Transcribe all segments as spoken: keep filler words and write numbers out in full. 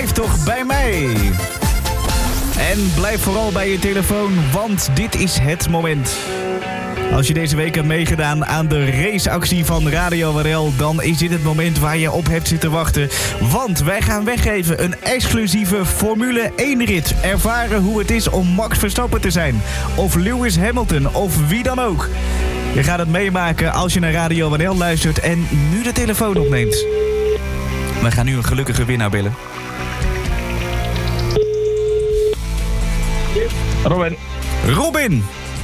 blijf toch bij mij. En blijf vooral bij je telefoon, want dit is het moment. Als je deze week hebt meegedaan aan de raceactie van Radio R L... dan is dit het moment waar je op hebt zitten wachten. Want wij gaan weggeven een exclusieve Formule één rit. Ervaren hoe het is om Max Verstappen te zijn. Of Lewis Hamilton, of wie dan ook. Je gaat het meemaken als je naar Radio R L luistert en nu de telefoon opneemt. We gaan nu een gelukkige winnaar bellen. Robin. Robin!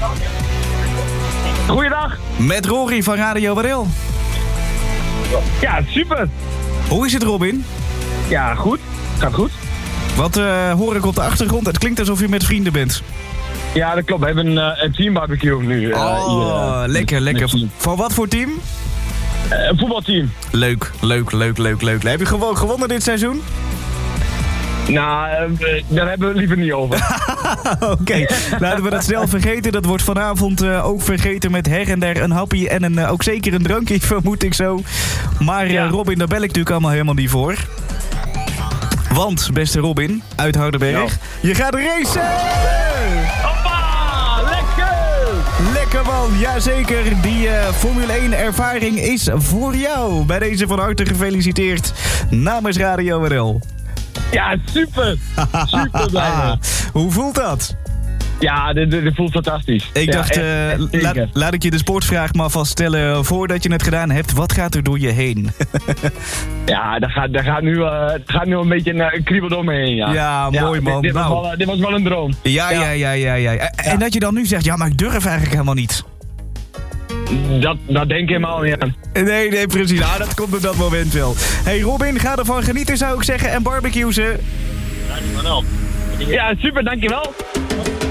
Goeiedag. Met Rory van Radio R L. Ja, super. Hoe is het, Robin? Ja, goed. Gaat goed. Wat uh, hoor ik op de achtergrond? Het klinkt alsof je met vrienden bent. Ja, dat klopt. We hebben een, uh, een teambarbecue nu. Uh, oh, hier, uh, lekker, met, lekker. Met van wat voor team? Uh, een voetbalteam. Leuk, leuk, leuk, leuk, leuk. Heb je gewoon gewonnen dit seizoen? Nou, uh, daar hebben we het liever niet over. Oké, okay. Laten we dat snel vergeten. Dat wordt vanavond uh, ook vergeten met her en der een happy en een, uh, ook zeker een drankje, vermoed ik zo. Maar uh, ja. Robin, daar bel ik natuurlijk allemaal helemaal niet voor. Want, beste Robin, uit Hardenberg, ja. Je gaat racen! Hoppa! Lekker! Lekker man, jazeker. Die uh, Formule één ervaring is voor jou. Bij deze van harte gefeliciteerd namens Radio R L. Ja, super! Super blij. Hoe voelt dat? Ja, dit, dit voelt fantastisch. Ik ja, dacht, uh, echt, echt la, laat ik je de sportvraag maar vaststellen voordat je het gedaan hebt. Wat gaat er door je heen? Ja, daar gaat, daar gaat, nu, uh, gaat nu een beetje een, een kriebel door me heen. Ja, ja mooi man. Dit, dit, nou. was wel, dit was wel een droom. Ja, ja, ja, ja, ja, ja. En ja. dat je dan nu zegt, ja, maar ik durf eigenlijk helemaal niet. Dat, dat denk ik helemaal niet aan. Nee, nee, precies. Nou, dat komt op dat moment wel. Hey Robin, ga ervan genieten zou ik zeggen en barbecue ze. Ja, super, dankjewel.